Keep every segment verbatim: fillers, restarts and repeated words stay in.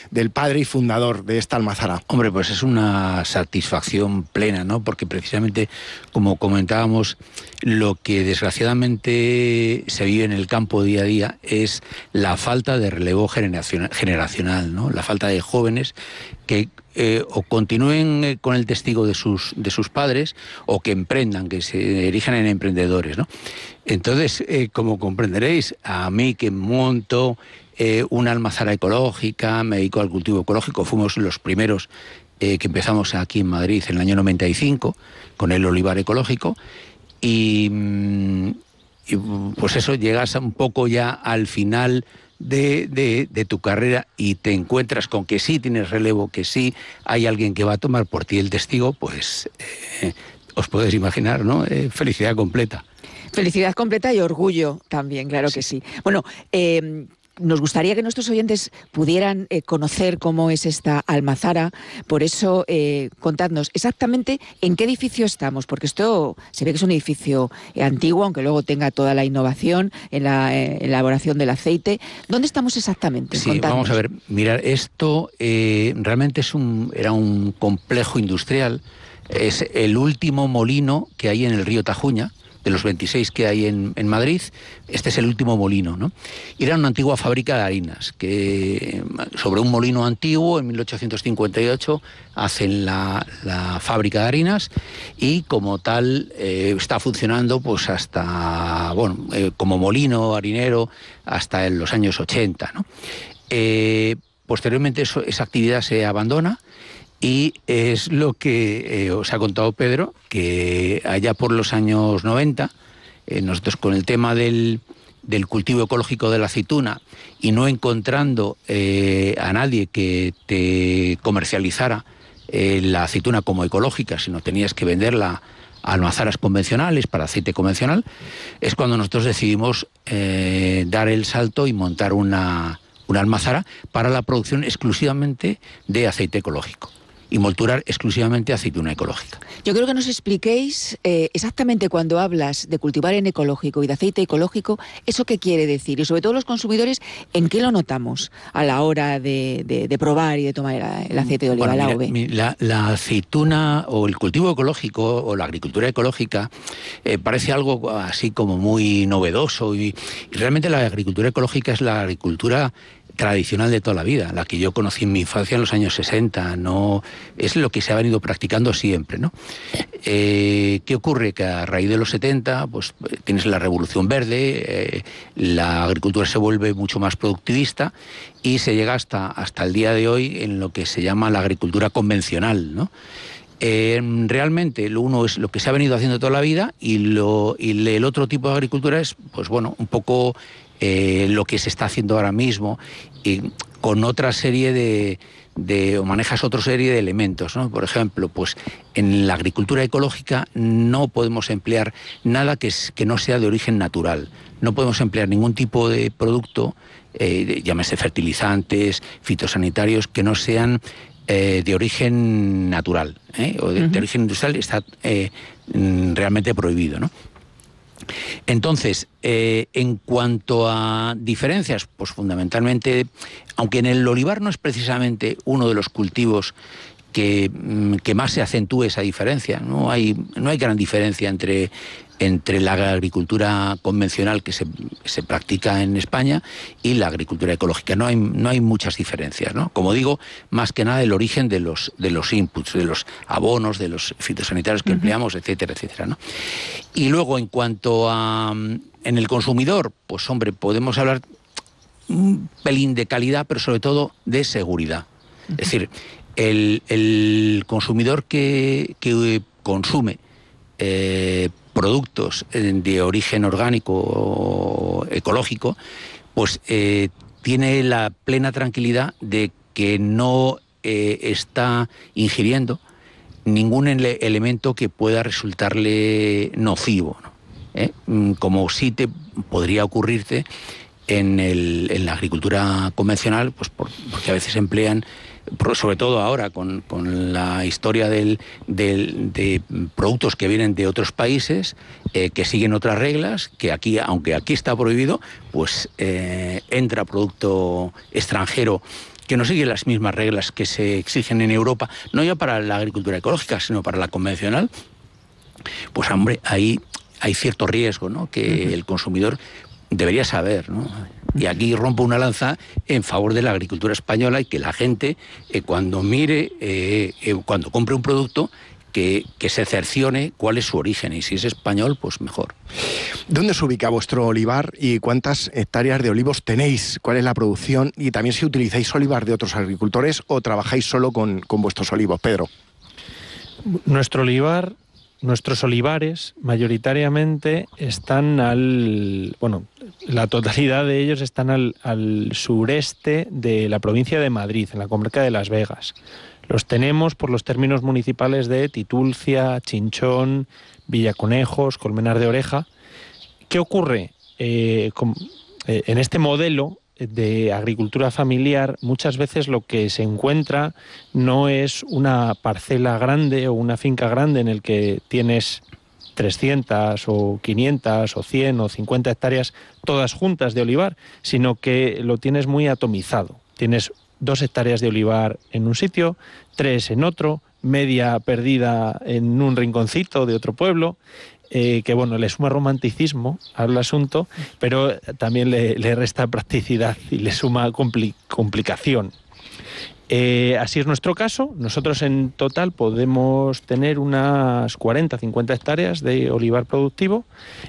del padre y fundador de esta almazara? Hombre, pues es una satisfacción plena, ¿no? Porque precisamente, como comentábamos, lo que desgraciadamente se vive en el campo día a día es la falta de relevo generacional, ¿no? La falta de jóvenes que eh, o continúen eh, con el testigo de sus, de sus padres, o que emprendan, que se erijan en emprendedores, ¿no? Entonces, eh, como comprenderéis, a mí que monto eh, una almazara ecológica, me dedico al cultivo ecológico, fuimos los primeros eh, que empezamos aquí en Madrid en el año noventa y cinco con el olivar ecológico, y, y pues eso, llegas un poco ya al final De, de, de tu carrera y te encuentras con que sí tienes relevo, que sí hay alguien que va a tomar por ti el testigo, pues eh, os podéis imaginar, ¿no? Eh, felicidad completa. Felicidad completa y orgullo también, claro sí. que sí. Bueno, eh, nos gustaría que nuestros oyentes pudieran eh, conocer cómo es esta almazara. Por eso, eh, contadnos exactamente en qué edificio estamos, porque esto se ve que es un edificio eh, antiguo, aunque luego tenga toda la innovación en la eh, elaboración del aceite. ¿Dónde estamos exactamente? Sí, contadnos. Vamos a ver, mirar, esto eh, realmente es un, era un complejo industrial. Es el último molino que hay en el río Tajuña. De los veintiséis que hay en, en Madrid, este es el último molino, ¿no? Y era una antigua fábrica de harinas, que sobre un molino antiguo, en mil ochocientos cincuenta y ocho, hacen la, la fábrica de harinas, y como tal eh, está funcionando pues hasta, bueno, eh, como molino harinero hasta en los años ochenta, ¿no? Eh, posteriormente eso, esa actividad se abandona, y es lo que eh, os ha contado Pedro, que allá por los años noventa, eh, nosotros con el tema del, del cultivo ecológico de la aceituna, y no encontrando eh, a nadie que te comercializara eh, la aceituna como ecológica, sino tenías que venderla a almazaras convencionales para aceite convencional, es cuando nosotros decidimos eh, dar el salto y montar una, una almazara para la producción exclusivamente de aceite ecológico, y molturar exclusivamente aceituna ecológica. Yo creo que nos expliquéis eh, exactamente, cuando hablas de cultivar en ecológico y de aceite ecológico, eso qué quiere decir, y sobre todo los consumidores, ¿en qué lo notamos a la hora de, de, de probar y de tomar el, el aceite de oliva, bueno, la mira, A O V? La, la aceituna o el cultivo ecológico o la agricultura ecológica eh, parece algo así como muy novedoso, y, y realmente la agricultura ecológica es la agricultura tradicional de toda la vida, la que yo conocí en mi infancia en los años sesenta, no es lo que se ha venido practicando siempre, ¿no? Eh, ¿Qué ocurre? Que a raíz de los setenta, pues tienes la revolución verde, eh, la agricultura se vuelve mucho más productivista, y se llega hasta, hasta el día de hoy en lo que se llama la agricultura convencional, ¿no? Eh, realmente lo uno es lo que se ha venido haciendo toda la vida, y, lo, y el otro tipo de agricultura es, pues bueno, un poco eh, lo que se está haciendo ahora mismo, y con otra serie de, de o manejas otra serie de elementos, ¿no? Por ejemplo, pues en la agricultura ecológica no podemos emplear nada que, es, que no sea de origen natural. No podemos emplear ningún tipo de producto, eh, llámese fertilizantes, fitosanitarios, que no sean Eh, de origen natural, ¿eh? o de, uh-huh. de origen industrial, está eh, realmente prohibido, ¿no? Entonces, eh, en cuanto a diferencias, pues fundamentalmente, aunque en el olivar no es precisamente uno de los cultivos que, que más se acentúe esa diferencia, no hay, no hay gran diferencia entre, entre la agricultura convencional que se, se practica en España y la agricultura ecológica. No hay, no hay muchas diferencias, ¿no? Como digo, más que nada el origen de los, de los inputs, de los abonos, de los fitosanitarios que uh-huh. empleamos, etcétera, etcétera, ¿no? Y luego, en cuanto a en el consumidor, pues hombre, podemos hablar un pelín de calidad, pero sobre todo de seguridad. Uh-huh. Es decir, el, el consumidor que, que consume eh, productos de origen orgánico o ecológico, pues eh, tiene la plena tranquilidad de que no eh, está ingiriendo ningún ele- elemento que pueda resultarle nocivo, ¿no? ¿Eh? Como sí te podría ocurrirte en, el, en la agricultura convencional, pues por, porque a veces emplean, sobre todo ahora con, con la historia del, del, de productos que vienen de otros países, eh, que siguen otras reglas, que aquí, aunque aquí está prohibido, pues eh, entra producto extranjero que que no sigue las mismas reglas que se exigen en Europa, no ya para la agricultura ecológica, sino para la convencional, pues hombre, ahí hay cierto riesgo, ¿no?, que uh-huh. el consumidor debería saber, ¿no? Y aquí rompo una lanza en favor de la agricultura española y que la gente, eh, cuando mire, eh, eh, cuando compre un producto, que, que se cercione cuál es su origen, y si es español, pues mejor. ¿Dónde se ubica vuestro olivar y cuántas hectáreas de olivos tenéis? ¿Cuál es la producción? Y también si utilizáis olivar de otros agricultores o trabajáis solo con, con vuestros olivos, Pedro. Nuestro olivar... Nuestros olivares mayoritariamente están al... Bueno, la totalidad de ellos están al, al sureste de la provincia de Madrid, en la comarca de Las Vegas. Los tenemos por los términos municipales de Titulcia, Chinchón, Villaconejos, Colmenar de Oreja. ¿Qué ocurre? Eh, con, eh, en este modelo de agricultura familiar, muchas veces lo que se encuentra no es una parcela grande o una finca grande en el que tienes trescientas o quinientas o cien o cincuenta hectáreas todas juntas de olivar, sino que lo tienes muy atomizado. Tienes dos hectáreas de olivar en un sitio, tres en otro, media perdida en un rinconcito de otro pueblo. Eh, que bueno, le suma romanticismo al asunto, pero también le, le resta practicidad y le suma compli- complicación. Eh, así es nuestro caso. Nosotros en total podemos tener unas cuarenta, cincuenta hectáreas de olivar productivo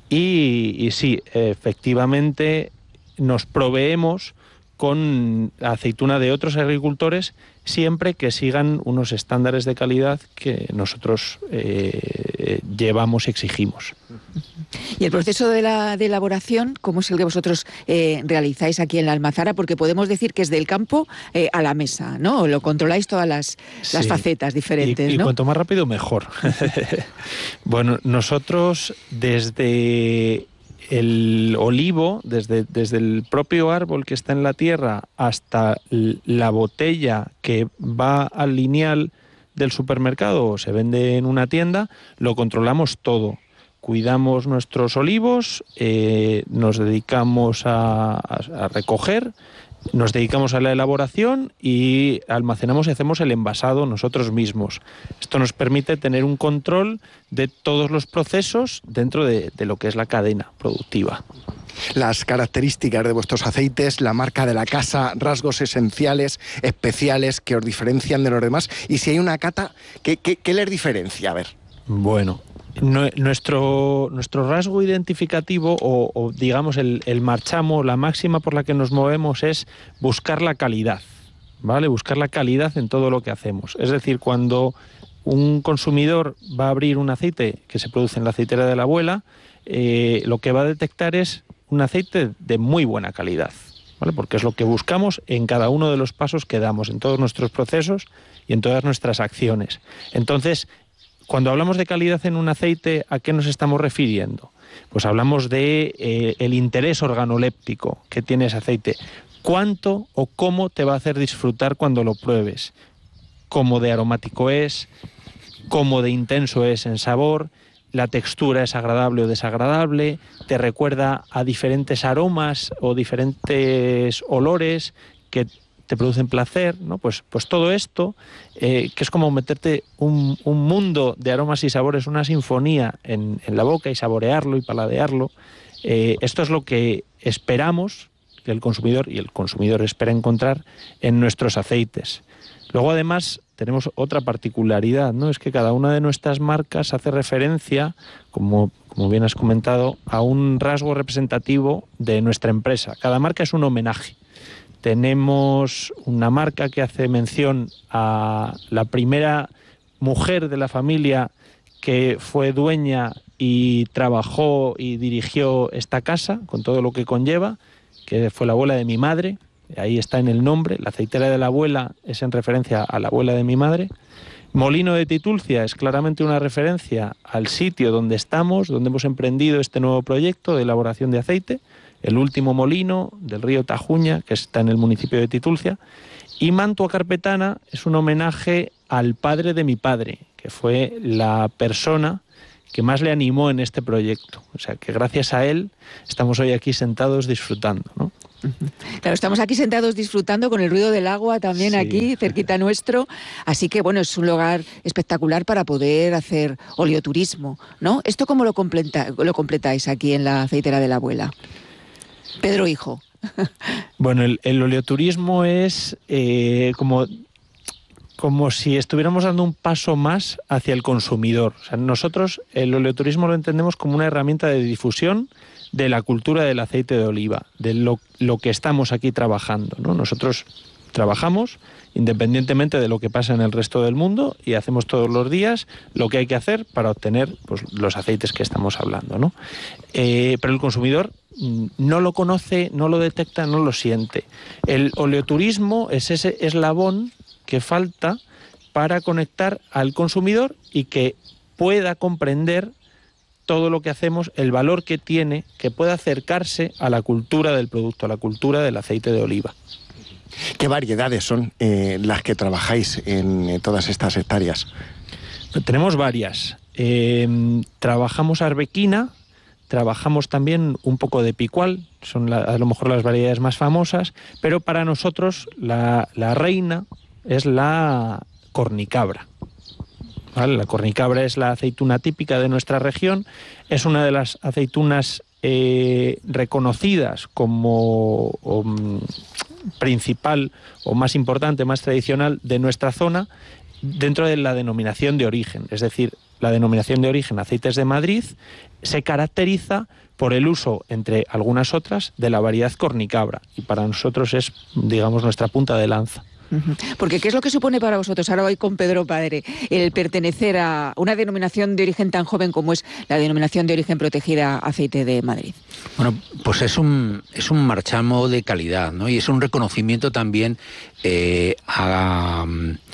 y, y sí, efectivamente nos proveemos con aceituna de otros agricultores siempre que sigan unos estándares de calidad que nosotros eh, llevamos y exigimos. Y el proceso de la de elaboración, ¿cómo es el que vosotros eh, realizáis aquí en la Almazara? Porque podemos decir que es del campo eh, a la mesa, ¿no? Lo controláis todas las, sí. las facetas diferentes, y, y ¿no? Y cuanto más rápido, mejor. Bueno, nosotros desde el olivo, desde, desde el propio árbol que está en la tierra hasta la botella que va al lineal del supermercado o se vende en una tienda, lo controlamos todo. Cuidamos nuestros olivos, eh, nos dedicamos a, a, a recoger, nos dedicamos a la elaboración y almacenamos y hacemos el envasado nosotros mismos. Esto nos permite tener un control de todos los procesos dentro de, de lo que es la cadena productiva. Las características de vuestros aceites, la marca de la casa, rasgos esenciales, especiales que os diferencian de los demás, y si hay una cata, ¿qué, qué, qué les diferencia? A ver. Bueno, nuestro, nuestro rasgo identificativo o, o digamos el, el marchamo, la máxima por la que nos movemos es buscar la calidad, ¿vale? Buscar la calidad en todo lo que hacemos. Es decir, cuando un consumidor va a abrir un aceite que se produce en la aceitera de la abuela, eh, lo que va a detectar es un aceite de muy buena calidad, ¿vale? Porque es lo que buscamos en cada uno de los pasos que damos, en todos nuestros procesos y en todas nuestras acciones. Entonces, cuando hablamos de calidad en un aceite, ¿a qué nos estamos refiriendo? Pues hablamos de eh, el interés organoléptico que tiene ese aceite. ¿Cuánto o cómo te va a hacer disfrutar cuando lo pruebes? ¿Cómo de aromático es? ¿Cómo de intenso es en sabor? ¿La textura es agradable o desagradable? ¿Te recuerda a diferentes aromas o diferentes olores que te producen placer, ¿no? Pues, pues todo esto, eh, que es como meterte un, un mundo de aromas y sabores, una sinfonía en, en la boca y saborearlo y paladearlo, eh, esto es lo que esperamos que el consumidor, y el consumidor espera encontrar en nuestros aceites. Luego, además, tenemos otra particularidad, ¿no? Es que cada una de nuestras marcas hace referencia, como, como bien has comentado, a un rasgo representativo de nuestra empresa. Cada marca es un homenaje. Tenemos una marca que hace mención a la primera mujer de la familia que fue dueña y trabajó y dirigió esta casa, con todo lo que conlleva, que fue la abuela de mi madre. Ahí está en el nombre. La aceitera de la abuela es en referencia a la abuela de mi madre. Molino de Titulcia es claramente una referencia al sitio donde estamos, donde hemos emprendido este nuevo proyecto de elaboración de aceite. El último molino del río Tajuña, que está en el municipio de Titulcia. Y Mantua Carpetana es un homenaje al padre de mi padre, que fue la persona que más le animó en este proyecto. O sea, que gracias a él estamos hoy aquí sentados disfrutando, ¿no? Claro, estamos aquí sentados disfrutando con el ruido del agua también, sí, aquí, cerquita nuestro. Así que, bueno, es un lugar espectacular para poder hacer oleoturismo, ¿no? ¿Esto cómo lo, completa, lo completáis aquí en la aceitera de la abuela? Pedro Hijo. Bueno, el, el oleoturismo es eh, como... como si estuviéramos dando un paso más hacia el consumidor. O sea, nosotros el oleoturismo lo entendemos como una herramienta de difusión de la cultura del aceite de oliva, de lo, lo que estamos aquí trabajando, ¿no? Nosotros trabajamos independientemente de lo que pasa en el resto del mundo y hacemos todos los días lo que hay que hacer para obtener, pues, los aceites que estamos hablando, ¿no? Eh, pero el consumidor no lo conoce, no lo detecta, no lo siente. El oleoturismo es ese eslabón que falta para conectar al consumidor y que pueda comprender todo lo que hacemos, el valor que tiene, que pueda acercarse a la cultura del producto, a la cultura del aceite de oliva. ¿Qué variedades son eh, las que trabajáis en eh, todas estas hectáreas? Tenemos varias. Eh, trabajamos arbequina, trabajamos también un poco de picual, son la, a lo mejor las variedades más famosas, pero para nosotros la, la reina es la cornicabra. ¿Vale? La cornicabra es la aceituna típica de nuestra región, es una de las aceitunas eh, reconocidas como o, principal o más importante, más tradicional de nuestra zona dentro de la denominación de origen. Es decir, la denominación de origen Aceites de Madrid se caracteriza por el uso, entre algunas otras, de la variedad cornicabra y para nosotros es, digamos, nuestra punta de lanza. Porque ¿qué es lo que supone para vosotros, ahora hoy con Pedro Padre, el pertenecer a una denominación de origen tan joven como es la denominación de origen protegida Aceite de Madrid? Bueno, pues es un, es un marchamo de calidad, ¿no? Y es un reconocimiento también eh, a...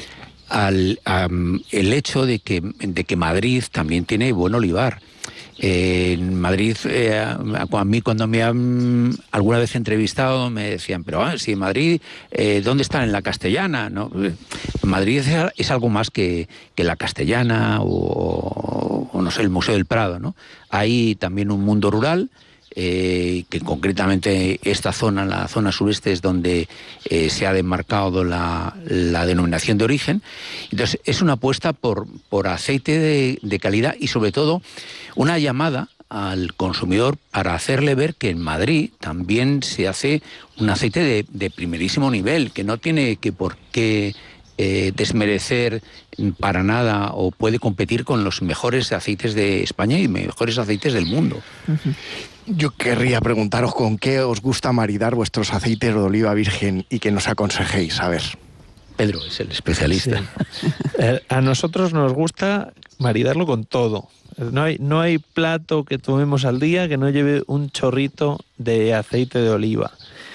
al a, el hecho de que, de que Madrid también tiene buen olivar. Eh, en Madrid, eh, a mí cuando me han alguna vez entrevistado me decían, pero ah, si en Madrid, eh, ¿dónde están? En la Castellana, ¿no? Madrid es, es algo más que, que la Castellana o, o, no sé, el Museo del Prado, ¿no? Hay también un mundo rural, eh, que concretamente esta zona, la zona sureste, es donde eh, se ha demarcado la, la denominación de origen. Entonces, es una apuesta por, por aceite de, de calidad y, sobre todo, una llamada al consumidor para hacerle ver que en Madrid también se hace un aceite de, de primerísimo nivel, que no tiene que por qué eh, desmerecer para nada o puede competir con los mejores aceites de España y mejores aceites del mundo. Uh-huh. Yo querría preguntaros con qué os gusta maridar vuestros aceites de oliva virgen y que nos aconsejéis. A ver. Pedro es el especialista. Sí. Eh, a nosotros nos gusta maridarlo con todo. No hay, no hay plato que tomemos al día que no lleve un chorrito de aceite de oliva.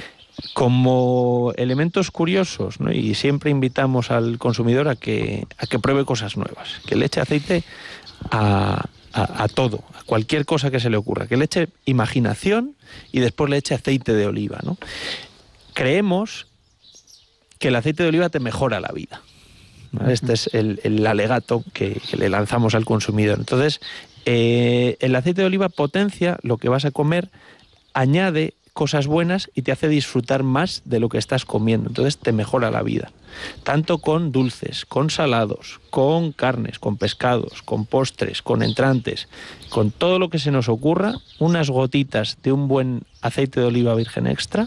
Como elementos curiosos, ¿no? Y siempre invitamos al consumidor a que, a que pruebe cosas nuevas, que le eche aceite a, a, a todo, a cualquier cosa que se le ocurra, que le eche imaginación y después le eche aceite de oliva, ¿no? Creemos que el aceite de oliva te mejora la vida. Este es el, el alegato que, que le lanzamos al consumidor. Entonces, eh, el aceite de oliva potencia lo que vas a comer, añade cosas buenas y te hace disfrutar más de lo que estás comiendo. Entonces te mejora la vida. Tanto con dulces, con salados, con carnes, con pescados, con postres, con entrantes, con todo lo que se nos ocurra, unas gotitas de un buen aceite de oliva virgen extra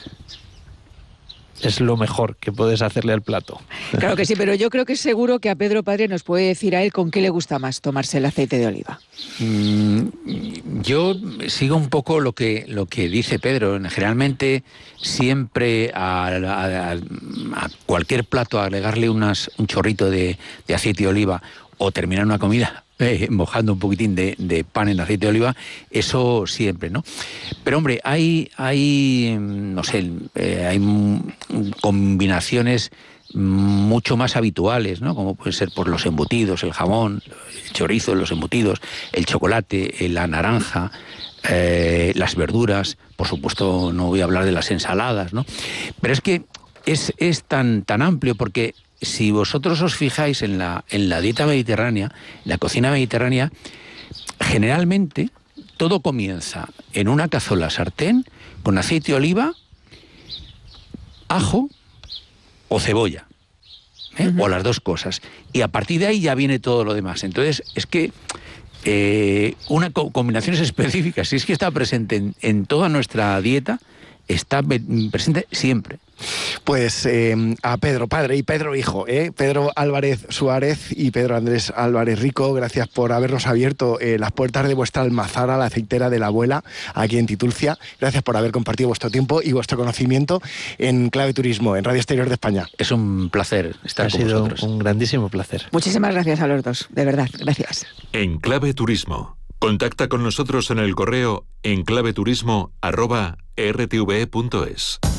es lo mejor que puedes hacerle al plato. Claro que sí, pero yo creo que es seguro que a Pedro Padre nos puede decir a él con qué le gusta más tomarse el aceite de oliva. Mm, yo sigo un poco lo que, lo que dice Pedro. Generalmente siempre a, a, a cualquier plato agregarle unas, un chorrito de, de aceite de oliva o terminar una comida Eh, mojando un poquitín de, de pan en aceite de oliva, eso siempre, ¿no? Pero hombre, hay, hay no sé, eh, hay combinaciones mucho más habituales, ¿no? Como pueden ser por los embutidos, el jamón, el chorizo, los embutidos, el chocolate, la naranja, eh, las verduras, por supuesto no voy a hablar de las ensaladas, ¿no? Pero es que es, es tan, tan amplio porque si vosotros os fijáis en la, en la dieta mediterránea, la cocina mediterránea, generalmente todo comienza en una cazuela sartén con aceite de oliva ajo o cebolla. ¿eh? Uh-huh. O las dos cosas. Y a partir de ahí ya viene todo lo demás. Entonces, es que eh, una co- combinaciones específicas, si es que está presente en, en toda nuestra dieta, está be- presente siempre. Pues eh, a Pedro Padre y Pedro Hijo, ¿eh? Pedro Álvarez Suárez y Pedro Andrés Álvarez Rico, gracias por habernos abierto eh, las puertas de vuestra almazara, la aceitera de la abuela, aquí en Titulcia. Gracias por haber compartido vuestro tiempo y vuestro conocimiento en Clave Turismo, en Radio Exterior de España. Es un placer estar Ha con sido vosotros. un grandísimo placer. Muchísimas gracias a los dos, de verdad, gracias. En Clave Turismo. Contacta con nosotros en el correo enclaveturismo arroba r t v e punto es.